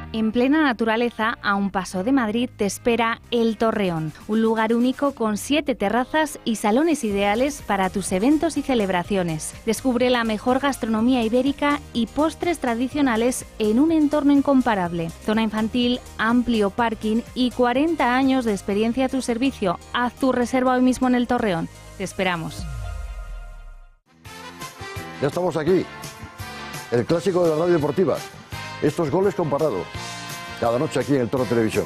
En plena naturaleza, a un paso de Madrid, te espera El Torreón, un lugar único con 7 terrazas y salones ideales para tus eventos y celebraciones. Descubre la mejor gastronomía ibérica y postres tradicionales en un entorno incomparable. Zona infantil, amplio parking y 40 años de experiencia a tu servicio. Haz tu reserva hoy mismo en El Torreón. Te esperamos. Ya estamos aquí. El clásico de la radio deportiva. Estos goles comparados. Cada noche aquí en El Toro Televisión.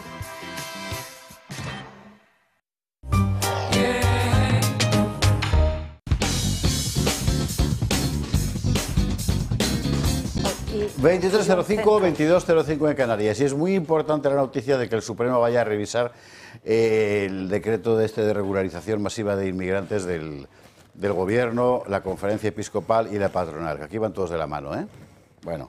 ...23:05, 22:05 en Canarias. Y es muy importante la noticia de que el Supremo vaya a revisar el decreto de regularización masiva de inmigrantes del Gobierno, la Conferencia Episcopal y la patronal, que aquí van todos de la mano, ¿eh? Bueno,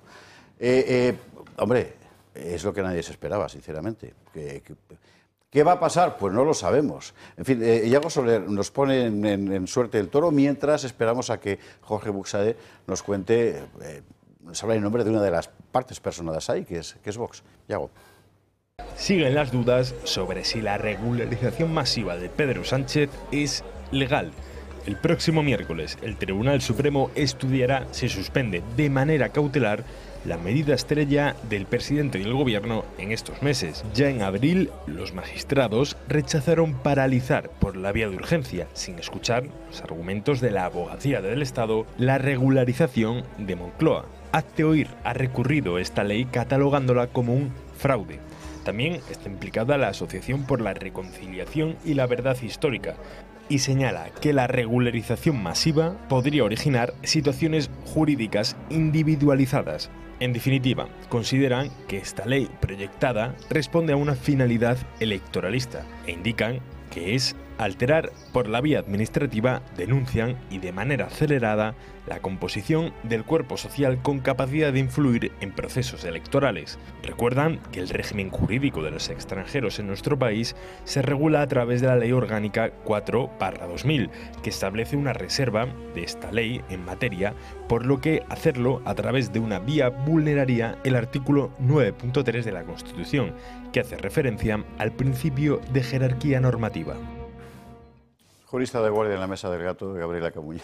hombre, es lo que nadie se esperaba, sinceramente. ¿Qué va a pasar? Pues no lo sabemos. En fin, Iago Soler nos pone en suerte el toro mientras esperamos a que Jorge Buxade nos cuente, nos habla en nombre de una de las partes personadas ahí, que es Vox. Iago. Siguen las dudas sobre si la regularización masiva de Pedro Sánchez es legal. El próximo miércoles, el Tribunal Supremo estudiará si suspende de manera cautelar la medida estrella del presidente del gobierno en estos meses. Ya en abril, los magistrados rechazaron paralizar por la vía de urgencia, sin escuchar los argumentos de la Abogacía del Estado, la regularización de Moncloa. Hazte Oír ha recurrido esta ley catalogándola como un fraude. También está implicada la Asociación por la Reconciliación y la Verdad Histórica, y señala que la regularización masiva podría originar situaciones jurídicas individualizadas. En definitiva, consideran que esta ley proyectada responde a una finalidad electoralista e indican que es alterar por la vía administrativa, denuncian y de manera acelerada la composición del cuerpo social con capacidad de influir en procesos electorales. Recuerdan que el régimen jurídico de los extranjeros en nuestro país se regula a través de la Ley Orgánica 4/2000, que establece una reserva de esta ley en materia, por lo que hacerlo a través de una vía vulneraría el artículo 9.3 de la Constitución, que hace referencia al principio de jerarquía normativa. Jurista de guardia en la mesa del gato, Gabriela Camuña.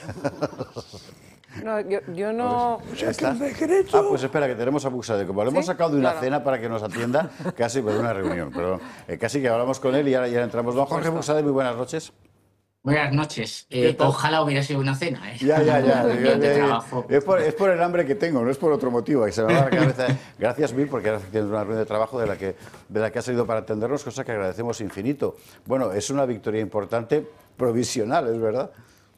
No, yo no... ¿Ya está? Ah, pues espera, que tenemos a Buxade. Como lo hemos sacado de una cena para que nos atienda, casi de una reunión, pero casi que hablamos con él y ahora ya entramos. Don Jorge Buxade, muy buenas noches. Buenas noches. Ojalá hubiera sido una cena. Ya. Es por el hambre que tengo, no es por otro motivo. Que se me va la cabeza. Gracias mil, porque ahora tienes una reunión de trabajo de la que has salido para atendernos, cosa que agradecemos infinito. Bueno, es una victoria importante, provisional, es verdad.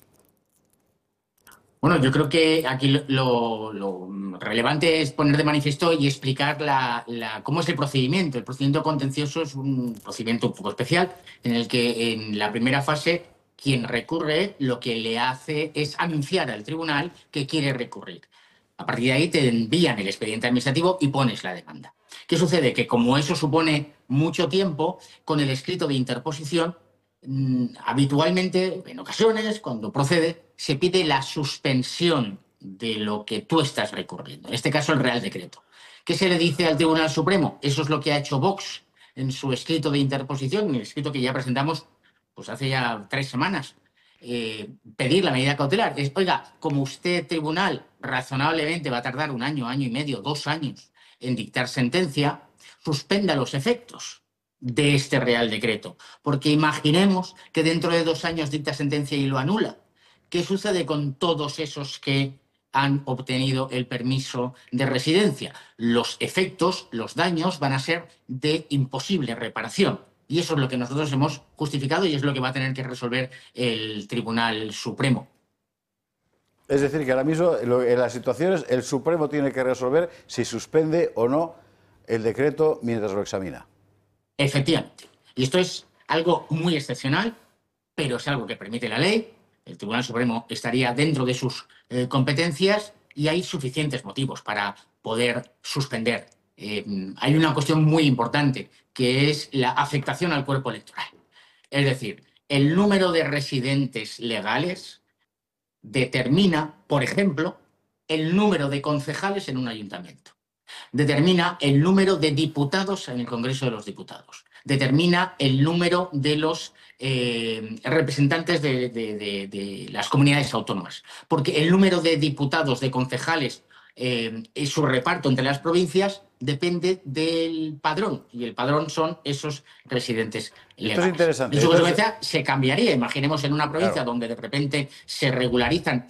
Bueno, yo creo que aquí lo relevante es poner de manifiesto y explicar cómo es el procedimiento. El procedimiento contencioso es un procedimiento un poco especial en el que en la primera fase quien recurre lo que le hace es anunciar al tribunal que quiere recurrir. A partir de ahí te envían el expediente administrativo y pones la demanda. ¿Qué sucede? Que como eso supone mucho tiempo, con el escrito de interposición, habitualmente, en ocasiones, cuando procede, se pide la suspensión de lo que tú estás recurriendo. En este caso, el Real Decreto. ¿Qué se le dice al Tribunal Supremo? Eso es lo que ha hecho Vox en su escrito de interposición, en el escrito que ya presentamos pues hace ya 3 semanas. Pedir la medida cautelar es, oiga, como usted, tribunal, razonablemente va a tardar 1 año, año y medio, 2 años en dictar sentencia, suspenda los efectos de este Real Decreto. Porque imaginemos que dentro de 2 años dicta sentencia y lo anula. ¿Qué sucede con todos esos que han obtenido el permiso de residencia? Los efectos, los daños van a ser de imposible reparación. Y eso es lo que nosotros hemos justificado y es lo que va a tener que resolver el Tribunal Supremo. Es decir, que ahora mismo en las situaciones el Supremo tiene que resolver si suspende o no el decreto mientras lo examina. Efectivamente. Y esto es algo muy excepcional, pero es algo que permite la ley. El Tribunal Supremo estaría dentro de sus competencias y hay suficientes motivos para poder suspender. Hay una cuestión muy importante, que es la afectación al cuerpo electoral. Es decir, el número de residentes legales determina, por ejemplo, el número de concejales en un ayuntamiento. determina el número de diputados en el Congreso de los Diputados, determina el número de los representantes de las comunidades autónomas, porque el número de diputados, de concejales y su reparto entre las provincias depende del padrón, y el padrón son esos residentes legales. Esto es interesante. En su consecuencia, se cambiaría. Imaginemos en una provincia donde de repente se regularizan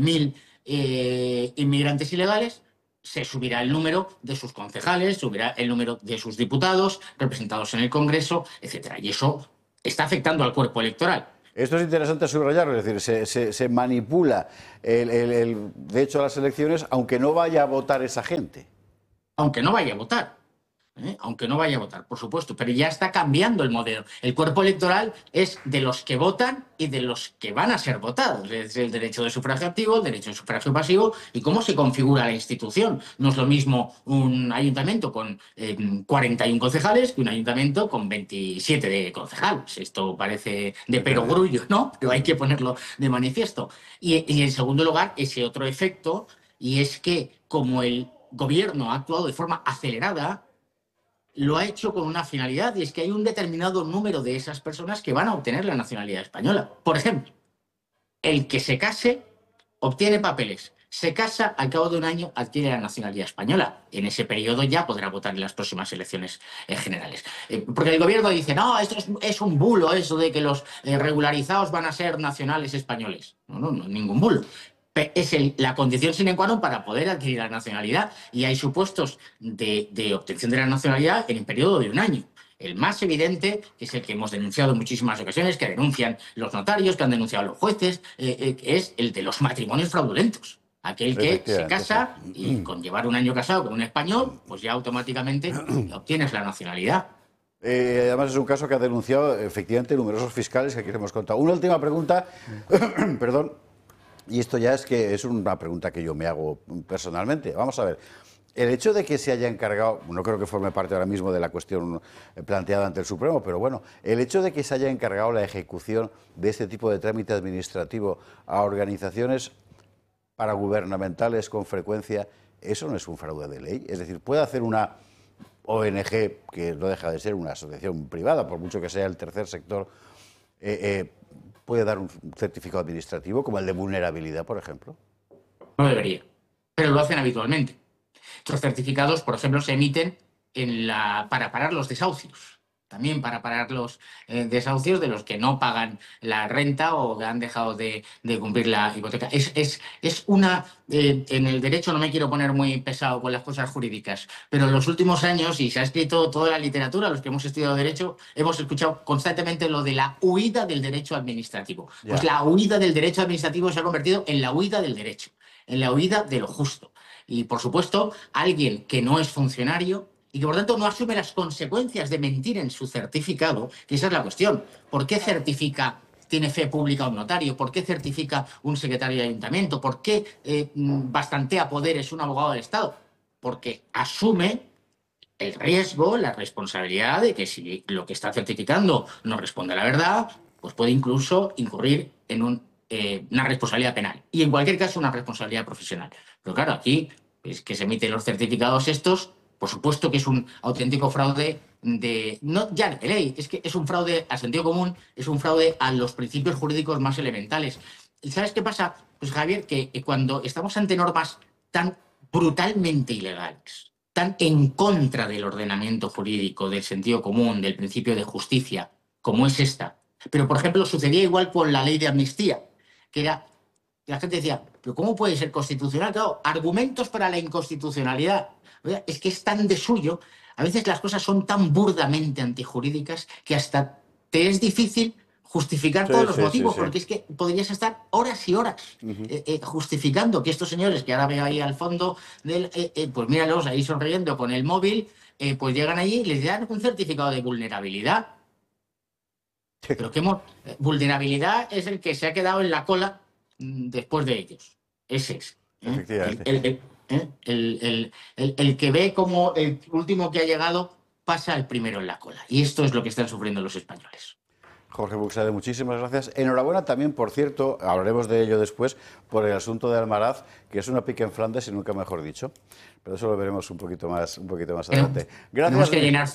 100.000 inmigrantes ilegales, se subirá el número de sus concejales, subirá el número de sus diputados representados en el Congreso, etcétera. Y eso está afectando al cuerpo electoral. Esto es interesante subrayarlo, es decir, se manipula de hecho las elecciones aunque no vaya a votar esa gente. Aunque no vaya a votar. Aunque no vaya a votar, por supuesto, pero ya está cambiando el modelo. El cuerpo electoral es de los que votan y de los que van a ser votados. Es el derecho de sufragio activo, el derecho de sufragio pasivo y cómo se configura la institución. No es lo mismo un ayuntamiento con 41 concejales que un ayuntamiento con 27 de concejales. Esto parece de perogrullo, ¿no? Pero hay que ponerlo de manifiesto. Y en segundo lugar, ese otro efecto, y es que como el gobierno ha actuado de forma acelerada, lo ha hecho con una finalidad, y es que hay un determinado número de esas personas que van a obtener la nacionalidad española. Por ejemplo, el que se case obtiene papeles, se casa, al cabo de un año adquiere la nacionalidad española. En ese periodo ya podrá votar en las próximas elecciones generales. Porque el gobierno dice, no, esto es un bulo, eso de que los regularizados van a ser nacionales españoles. No, ningún bulo. Es la condición sine qua non para poder adquirir la nacionalidad, y hay supuestos de obtención de la nacionalidad en el periodo de un año. El más evidente, que es el que hemos denunciado en muchísimas ocasiones, que denuncian los notarios, que han denunciado los jueces, es el de los matrimonios fraudulentos. Aquel que se casa y con llevar un año casado con un español, pues ya automáticamente obtienes la nacionalidad. Además es un caso que ha denunciado efectivamente numerosos fiscales que aquí les hemos contado. Una última pregunta, perdón. Y esto ya es una pregunta que yo me hago personalmente. Vamos a ver, el hecho de que se haya encargado, no creo que forme parte ahora mismo de la cuestión planteada ante el Supremo, pero bueno, el hecho de que se haya encargado la ejecución de este tipo de trámite administrativo a organizaciones paragubernamentales con frecuencia, ¿eso no es un fraude de ley? Es decir, puede hacer una ONG, que no deja de ser una asociación privada, por mucho que sea el tercer sector, puede dar un certificado administrativo como el de vulnerabilidad, por ejemplo. No debería, pero lo hacen habitualmente. Estos certificados, por ejemplo, se emiten para parar los desahucios. También para parar los desahucios de los que no pagan la renta o que han dejado de cumplir la hipoteca. En el derecho no me quiero poner muy pesado con las cosas jurídicas, pero en los últimos años, y se ha escrito toda la literatura, los que hemos estudiado derecho, hemos escuchado constantemente lo de la huida del derecho administrativo. Pues la huida del derecho administrativo se ha convertido en la huida del derecho, en la huida de lo justo. Y, por supuesto, alguien que no es funcionario y que por tanto no asume las consecuencias de mentir en su certificado, que esa es la cuestión. ¿Por qué certifica, tiene fe pública un notario? ¿Por qué certifica un secretario de ayuntamiento? ¿Por qué bastantea poderes un abogado del Estado? Porque asume el riesgo, la responsabilidad de que si lo que está certificando no responde a la verdad, pues puede incluso incurrir en una responsabilidad penal. Y en cualquier caso una responsabilidad profesional. Pero claro, aquí es que se emiten los certificados estos. Por supuesto que es un auténtico fraude no ya de ley, es que es un fraude al sentido común, es un fraude a los principios jurídicos más elementales. ¿Sabes qué pasa? Pues Javier, que cuando estamos ante normas tan brutalmente ilegales, tan en contra del ordenamiento jurídico, del sentido común, del principio de justicia, como es esta, pero por ejemplo sucedía igual con la ley de amnistía, que era, la gente decía, ¿pero cómo puede ser constitucional? Claro, argumentos para la inconstitucionalidad. Es que es tan de suyo, a veces las cosas son tan burdamente antijurídicas que hasta te es difícil justificar todos los motivos, porque es que podrías estar horas y horas justificando que estos señores que ahora veo ahí al fondo, pues míralos ahí sonriendo con el móvil, pues llegan allí y les dan un certificado de vulnerabilidad. Pero ¿qué vulnerabilidad es el que se ha quedado en la cola después de ellos? Ese es. Efectivamente. El que ve como el último que ha llegado pasa el primero en la cola. Y esto es lo que están sufriendo los españoles. Jorge Buxade, muchísimas gracias. Enhorabuena también, por cierto, hablaremos de ello después, por el asunto de Almaraz, que es una pica en Flandes y nunca mejor dicho. Pero eso lo veremos un poquito más Pero adelante. tenemos Gracias. que llenar